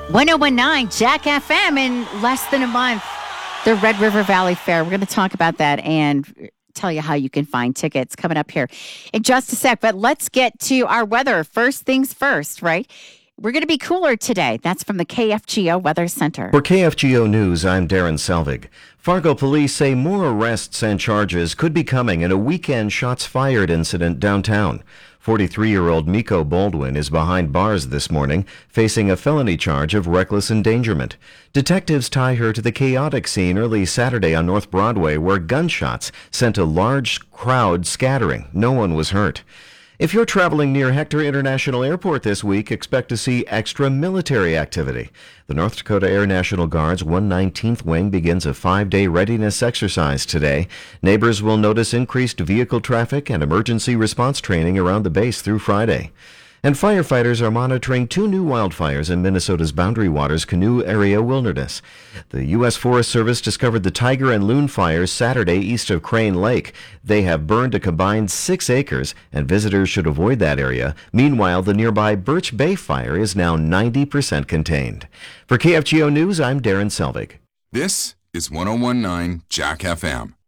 1019 Jack FM in less than a month. The Red River Valley Fair. We're going to talk about that and tell you how you can find tickets coming up here in just a sec. But let's get to our weather. First things first, right? We're going to be cooler today. That's from the KFGO Weather Center. For KFGO News, I'm Darren Selvig. Fargo police say more arrests and charges could be coming in a weekend shots fired incident downtown. 43-year-old Miko Baldwin is behind bars this morning, facing a felony charge of reckless endangerment. Detectives tie her to the chaotic scene early Saturday on North Broadway, where gunshots sent a large crowd scattering. No one was hurt. If you're traveling near Hector International Airport this week, expect to see extra military activity. The North Dakota Air National Guard's 119th Wing begins a 5-day readiness exercise today. Neighbors will notice increased vehicle traffic and emergency response training around the base through Friday. And firefighters are monitoring 2 new wildfires in Minnesota's Boundary Waters Canoe Area Wilderness. The U.S. Forest Service discovered the Tiger and Loon fires Saturday east of Crane Lake. They have burned a combined 6 acres, and visitors should avoid that area. Meanwhile, the nearby Birch Bay fire is now 90% contained. For KFGO News, I'm Darren Selvig. This is 1019 Jack FM.